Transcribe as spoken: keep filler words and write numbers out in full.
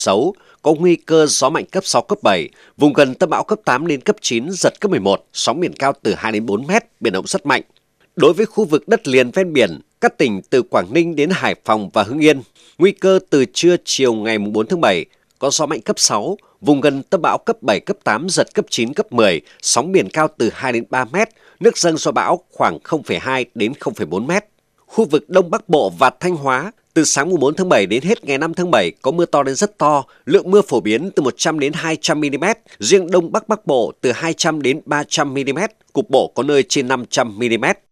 Xấu, có nguy cơ gió mạnh cấp sáu, cấp bảy, vùng gần tâm bão cấp tám đến cấp chín, giật cấp mười một, sóng biển cao từ hai đến bốn mét, biển động rất mạnh. Đối với khu vực đất liền ven biển, các tỉnh từ Quảng Ninh đến Hải Phòng và Hưng Yên, nguy cơ từ trưa chiều ngày bốn tháng bảy, có gió mạnh cấp sáu, vùng gần tâm bão cấp bảy, cấp tám, giật cấp chín, cấp mười, sóng biển cao từ hai đến ba mét, nước dâng do bão khoảng không phẩy hai đến không phẩy bốn mét. Khu vực Đông Bắc Bộ và Thanh Hóa, từ sáng mùng bốn tháng bảy đến hết ngày năm tháng bảy có mưa to đến rất to, lượng mưa phổ biến từ một trăm đến hai trăm mi-li-mét, riêng Đông Bắc Bắc Bộ từ hai trăm đến ba trăm mi-li-mét, cục bộ có nơi trên năm trăm mi-li-mét.